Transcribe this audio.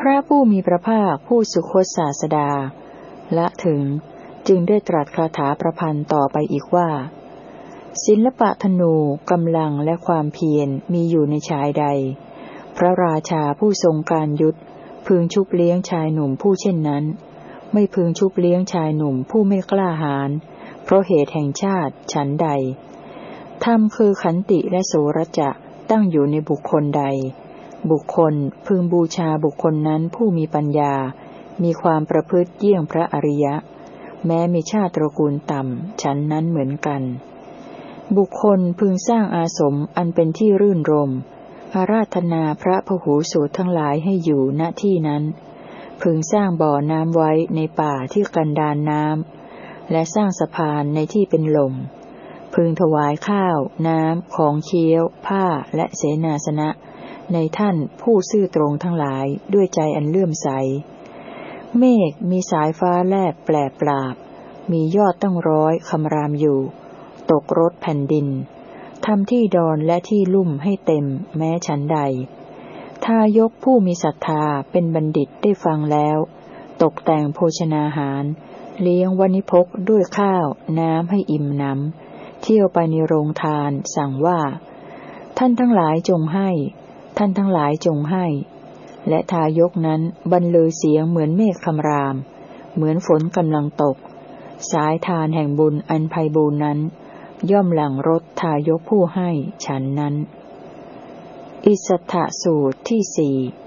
ระผู้มีพระภาคผู้สุคตศาสดาละถึงจึงได้ตรัสคาถาประพันธ์ต่อไปอีกว่าศิลปะธนูกำลังและความเพียรมีอยู่ในชายใดพระราชาผู้ทรงการยุทธพึงชุบเลี้ยงชายหนุ่มผู้เช่นนั้นไม่พึงชุบเลี้ยงชายหนุ่มผู้ไม่กล้าหาญเพราะเหตุแห่งชาติฉันใดธรรมคือขันติและโสรจะตั้งอยู่ในบุคคลใดบุคคลพึงบูชาบุคคลนั้นผู้มีปัญญามีความประพฤติเยี่ยงพระอริยะแม้มีชาติตระกูลต่ำฉันนั้นเหมือนกันบุคคลพึงสร้างอาสมอันเป็นที่รื่นรมอาราธนาพระพหูสูตรทั้งหลายให้อยู่ณที่นั้นพึงสร้างบ่อน้ำไว้ในป่าที่กันดารน้ำและสร้างสะพานในที่เป็นลมพึงถวายข้าวน้ำของเคี้ยวผ้าและเสนาสนะในท่านผู้ซื่อตรงทั้งหลายด้วยใจอันเลื่อมใสเมฆมีสายฟ้าแลบแปลปราบมียอดตั้ง100คำรามอยู่ตกรถแผ่นดินทำที่ดอนและที่ลุ่มให้เต็มแม้ฉันใดทายกผู้มีศรัทธาเป็นบัณฑิตได้ฟังแล้วตกแต่งโภชนาหารเลี้ยงวณิพกด้วยข้าวน้ำให้อิ่มหนำเที่ยวไปในโรงทานสั่งว่าท่านทั้งหลายจงให้ท่านทั้งหลายจงให้และทายกนั้นบรรลือเสียงเหมือนเมฆคำรามเหมือนฝนกำลังตกสายทานแห่งบุญอันไพบูรณ์นั้นย่อมหลั่งรสทายกผู้ให้ฉันนั้นอิสสทธสูตรที่4